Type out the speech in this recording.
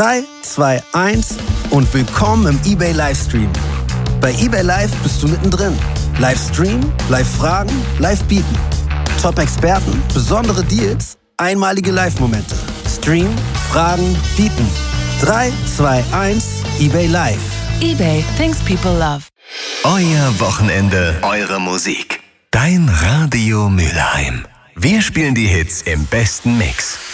3, 2, 1 und willkommen im eBay Livestream. Bei eBay Live bist du mittendrin. Livestream, Live-Fragen, Live-Bieten. Top-Experten, besondere Deals, einmalige Live-Momente. Stream, Fragen, Bieten. 3, 2, 1, eBay Live. eBay, things people love. Euer Wochenende, eure Musik. Dein Radio Mülheim. Wir spielen die Hits im besten Mix.